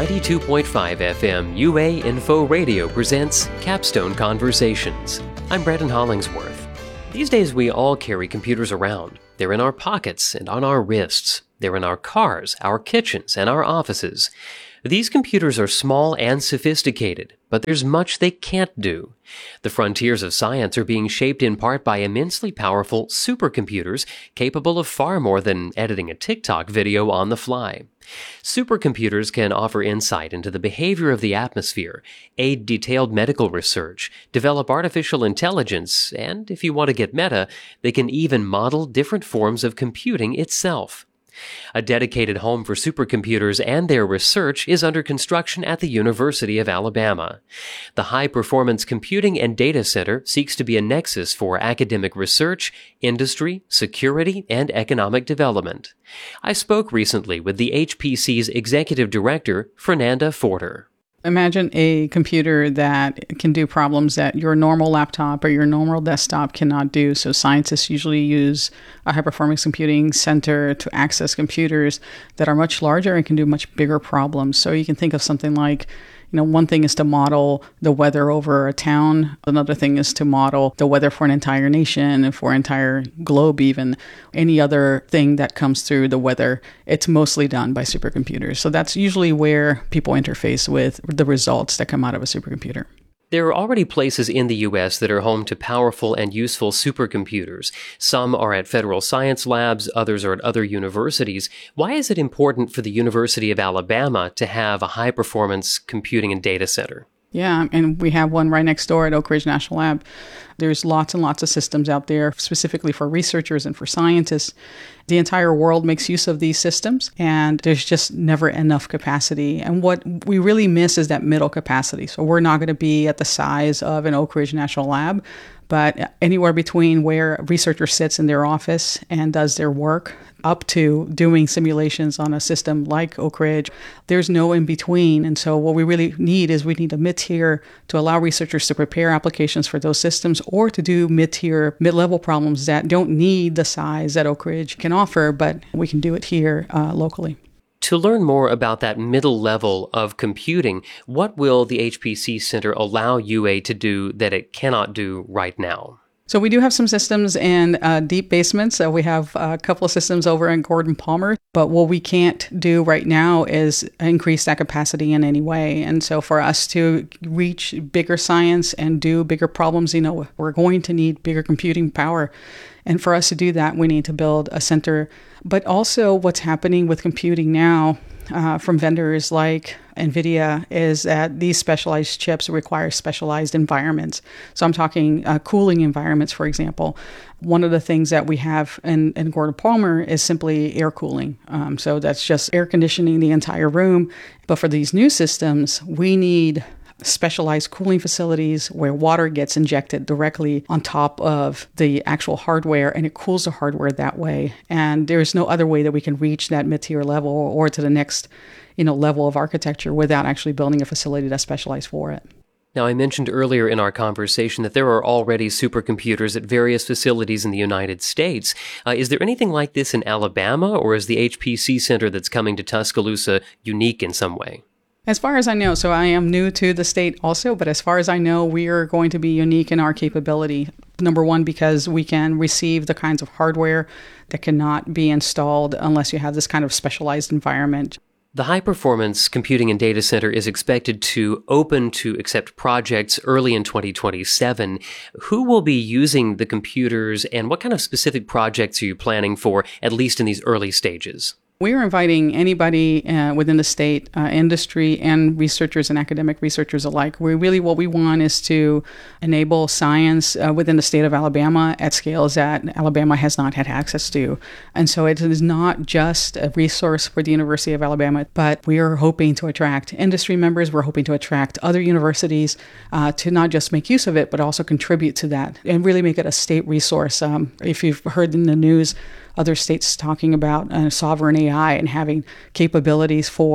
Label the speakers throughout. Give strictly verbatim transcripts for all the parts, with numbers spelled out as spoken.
Speaker 1: ninety-two point five F M U A Info Radio presents Capstone Conversations. I'm Brandon Hollingsworth. These days we all carry computers around. They're in our pockets and on our wrists. They're in our cars, our kitchens, and our offices. These computers are small and sophisticated, but there's much they can't do. The frontiers of science are being shaped in part by immensely powerful supercomputers capable of far more than editing a TikTok video on the fly. Supercomputers can offer insight into the behavior of the atmosphere, aid detailed medical research, develop artificial intelligence, and if you want to get meta, they can even model different forms of computing itself. A dedicated home for supercomputers and their research is under construction at the University of Alabama. The High Performance Computing and Data Center seeks to be a nexus for academic research, industry, security, and economic development. I spoke recently with the H P C's executive director, Fernanda Forter.
Speaker 2: Imagine a computer that can do problems that your normal laptop or your normal desktop cannot do. So scientists usually use a high-performance computing center to access computers that are much larger and can do much bigger problems. So you can think of something like, you know, one thing is to model the weather over a town. Another thing is to model the weather for an entire nation and for an entire globe even. Any other thing that comes through the weather, it's mostly done by supercomputers. So that's usually where people interface with the results that come out of a supercomputer.
Speaker 1: There are already places in the U S that are home to powerful and useful supercomputers. Some are at federal science labs, others are at other universities. Why is it important for the University of Alabama to have a high-performance computing and data center?
Speaker 2: Yeah, and we have one right next door at Oak Ridge National Lab. There's lots and lots of systems out there specifically for researchers and for scientists. The entire world makes use of these systems, and there's just never enough capacity. And what we really miss is that middle capacity. So we're not going to be at the size of an Oak Ridge National Lab, but anywhere between where a researcher sits in their office and does their work up to doing simulations on a system like Oak Ridge, there's no in between. And so what we really need is we need a mid-tier to allow researchers to prepare applications for those systems or to do mid-tier, mid-level problems that don't need the size that Oak Ridge can offer, but we can do it here uh, locally.
Speaker 1: To learn more about that middle level of computing, what will the H P C Center allow U A to do that it cannot do right now?
Speaker 2: So we do have some systems in uh, deep basements. So we have a couple of systems over in Gordon Palmer. But what we can't do right now is increase that capacity in any way. And so for us to reach bigger science and do bigger problems, you know, we're going to need bigger computing power. And for us to do that, we need to build a center. But also what's happening with computing now uh, from vendors like NVIDIA is that these specialized chips require specialized environments. So I'm talking uh, cooling environments, for example. One of the things that we have in, in Gordon Palmer is simply air cooling. Um, so that's just air conditioning the entire room. But for these new systems, we need specialized cooling facilities where water gets injected directly on top of the actual hardware, and it cools the hardware that way. And there's no other way that we can reach that mid-tier level or to the next, you know, level of architecture without actually building a facility that's specialized for it.
Speaker 1: Now, I mentioned earlier in our conversation that there are already supercomputers at various facilities in the United States. Uh, is there anything like this in Alabama, or is the H P C Center that's coming to Tuscaloosa unique in some way?
Speaker 2: As far as I know, so I am new to the state also, but as far as I know, we are going to be unique in our capability. Number one, because we can receive the kinds of hardware that cannot be installed unless you have this kind of specialized environment.
Speaker 1: The High Performance Computing and Data Center is expected to open to accept projects early in twenty twenty-seven. Who will be using the computers, and what kind of specific projects are you planning for, at least in these early stages?
Speaker 2: We are inviting anybody uh, within the state, uh, industry, and researchers and academic researchers alike. We really, what we want is to enable science uh, within the state of Alabama at scales that Alabama has not had access to. And so it is not just a resource for the University of Alabama, but we are hoping to attract industry members. We're hoping to attract other universities uh, to not just make use of it, but also contribute to that and really make it a state resource. Um, if you've heard in the news, other states talking about uh, sovereign A I and having capabilities for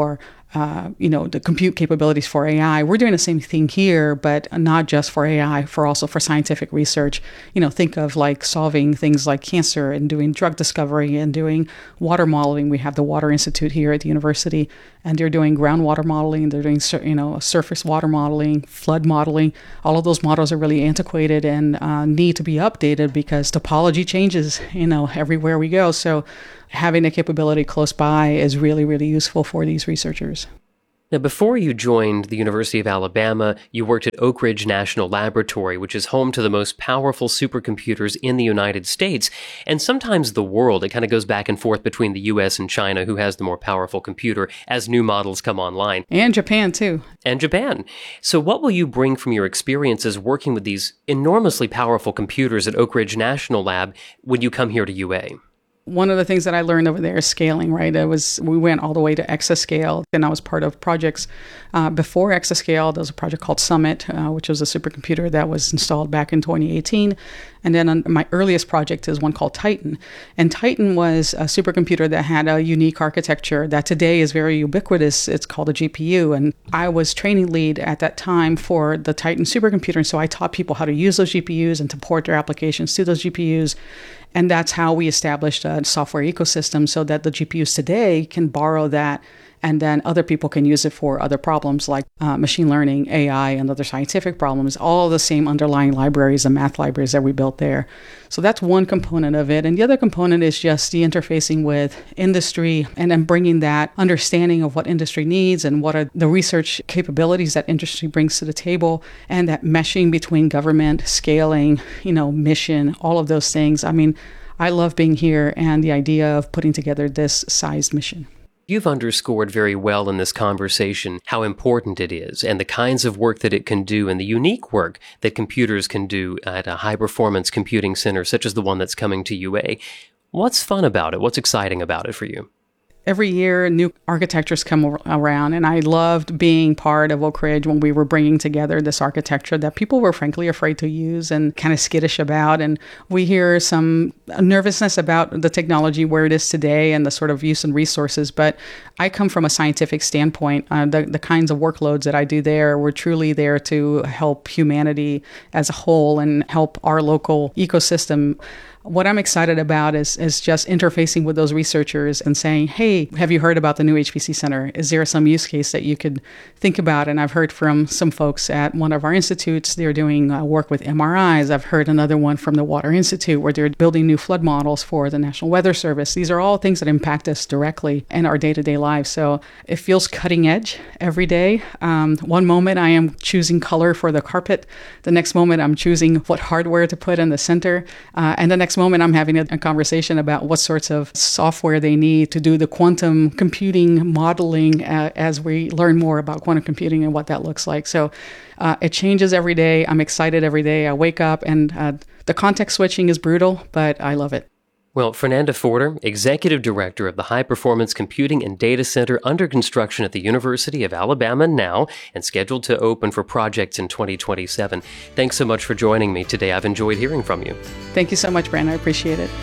Speaker 2: uh, you know, the compute capabilities for A I. We're doing the same thing here, but not just for A I, for also for scientific research. You know, think of like solving things like cancer and doing drug discovery and doing water modeling. We have the Water Institute here at the university, and they're doing groundwater modeling. They're doing, you know, surface water modeling, flood modeling. All of those models are really antiquated and uh, need to be updated because topology changes, you know, everywhere we go. So having a capability close by is really, really useful for these researchers.
Speaker 1: Now, before you joined the University of Alabama, you worked at Oak Ridge National Laboratory, which is home to the most powerful supercomputers in the United States, and sometimes the world. It kind of goes back and forth between the U S and China, who has the more powerful computer, as new models come online.
Speaker 2: And Japan, too.
Speaker 1: And Japan. So what will you bring from your experiences working with these enormously powerful computers at Oak Ridge National Lab when you come here to U A?
Speaker 2: One of the things that I learned over there is scaling, right? It was, we went all the way to exascale, and I was part of projects uh, before exascale. There was a project called Summit, uh, which was a supercomputer that was installed back in twenty eighteen. And then on my earliest project is one called Titan. And Titan was a supercomputer that had a unique architecture that today is very ubiquitous. It's called a G P U. And I was training lead at that time for the Titan supercomputer. And so I taught people how to use those G P Us and to port their applications to those G P Us. And that's how we established a software ecosystem so that the G P Us today can borrow that, and then other people can use it for other problems like uh, machine learning, A I, and other scientific problems, all the same underlying libraries and math libraries that we built there. So that's one component of it. And the other component is just the interfacing with industry and then bringing that understanding of what industry needs and what are the research capabilities that industry brings to the table, and that meshing between government, scaling, you know, mission, all of those things. I mean, I love being here and the idea of putting together this sized mission.
Speaker 1: You've underscored very well in this conversation how important it is and the kinds of work that it can do and the unique work that computers can do at a high-performance computing center such as the one that's coming to U A. What's fun about it? What's exciting about it for you?
Speaker 2: Every year, new architectures come around, and I loved being part of Oak Ridge when we were bringing together this architecture that people were frankly afraid to use and kind of skittish about. And we hear some nervousness about the technology where it is today and the sort of use and resources. But I come from a scientific standpoint. Uh, the, the kinds of workloads that I do there were truly there to help humanity as a whole and help our local ecosystem. What I'm excited about is is just interfacing with those researchers and saying, hey, have you heard about the new H P C Center? Is there some use case that you could think about? And I've heard from some folks at one of our institutes, they're doing uh, work with M R Is. I've heard another one from the Water Institute where they're building new flood models for the National Weather Service. These are all things that impact us directly in our day-to-day lives. So it feels cutting edge every day. Um, one moment I am choosing color for the carpet. The next moment I'm choosing what hardware to put in the center. Uh, and the next moment I'm having a, a conversation about what sorts of software they need to do the quantum computing modeling uh, as we learn more about quantum computing and what that looks like. So uh, it changes every day. I'm excited every day. I wake up and uh, the context switching is brutal, but I love it.
Speaker 1: Well, Fernanda Forder, Executive Director of the High Performance Computing and Data Center under construction at the University of Alabama now and scheduled to open for projects in twenty twenty-seven. Thanks so much for joining me today. I've enjoyed hearing from you.
Speaker 2: Thank you so much, Brandon. I appreciate it.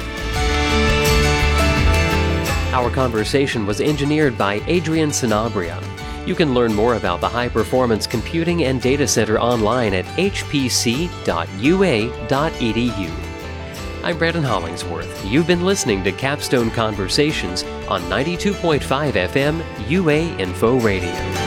Speaker 1: Our conversation was engineered by Adrian Sanabria. You can learn more about the High Performance Computing and Data Center online at h p c dot u a dot e d u. I'm Brandon Hollingsworth. You've been listening to Capstone Conversations on ninety-two point five F M U A Info Radio.